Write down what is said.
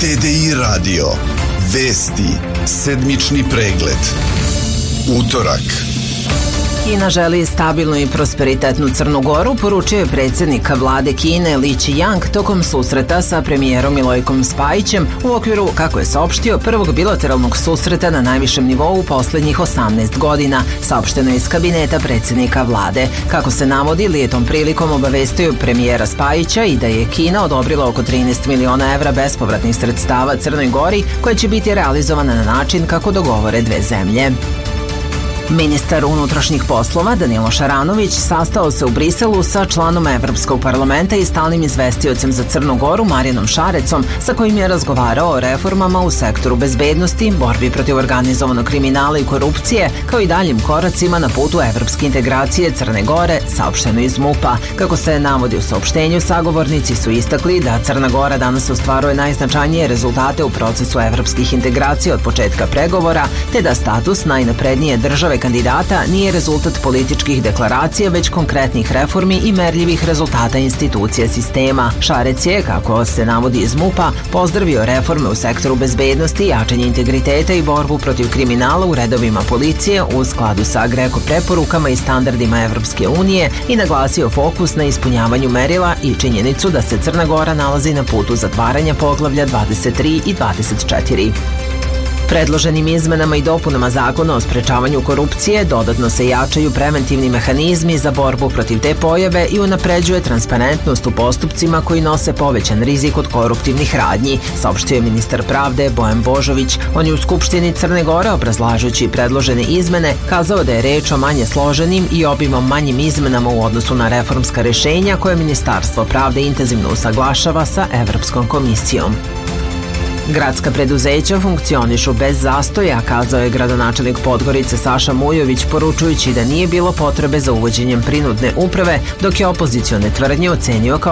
TDI radio. Vesti. Sedmični pregled. Utorak. Kina želi stabilnu i prosperitetnu Crnu Goru, poručio je predsjednik vlade Kine Li Qiang tokom susreta sa premijerom Milojkom Spajićem u okviru, kako je saopštio, prvog bilateralnog susreta na najvišem nivou u posljednjih 18 godina, saopšteno je iz kabineta predsjednika vlade. Kako se navodi, Li je tom prilikom obavestio premijera Spajića i da je Kina odobrila oko 13 miliona evra bespovratnih sredstava Crnoj Gori, koje će biti realizovana na način kako dogovore dve zemlje. Ministar unutrašnjih poslova Danilo Šaranović sastao se u Briselu sa članom Evropskog parlamenta i stalnim izvestiocem za Crnu Goru Marijanom Šarecom, sa kojim je razgovarao o reformama u sektoru bezbednosti, borbi protiv organizovanog kriminala i korupcije, kao i daljim koracima na putu evropske integracije Crne Gore, saopšteno iz MUP-a. Kako se navodi u saopštenju, sagovornici su istakli da Crna Gora danas ostvaruje najznačajnije rezultate u procesu evropskih integracija od početka pregovora, te da status najnaprednije države kandidata nije rezultat političkih deklaracija, već konkretnih reformi i merljivih rezultata institucija sistema. Šarec je, kako se navodi iz MUP-a, pozdravio reforme u sektoru bezbednosti, jačanje integriteta i borbu protiv kriminala u redovima policije u skladu sa GRECO preporukama i standardima Evropske unije i naglasio fokus na ispunjavanju merila i činjenicu da se Crna Gora nalazi na putu zatvaranja poglavlja 23 i 24. Predloženim izmenama i dopunama Zakona o sprečavanju korupcije dodatno se jačaju preventivni mehanizmi za borbu protiv te pojave i unapređuje transparentnost u postupcima koji nose povećan rizik od koruptivnih radnji, saopštio je ministar pravde Bojan Božović. On je u Skupštini Crne Gore, obrazlažujući predložene izmene, kazao da je reč o manje složenim i obimom manjim izmenama u odnosu na reformska rešenja koje Ministarstvo pravde intenzivno usaglašava sa Evropskom komisijom. Gradska preduzeća funkcionišu bez zastoja, kazao je gradonačelnik Podgorice Saša Mujović, poručujući da nije bilo potrebe za uvođenjem prinudne uprave, dok je opozicione tvrdnje ocenio kao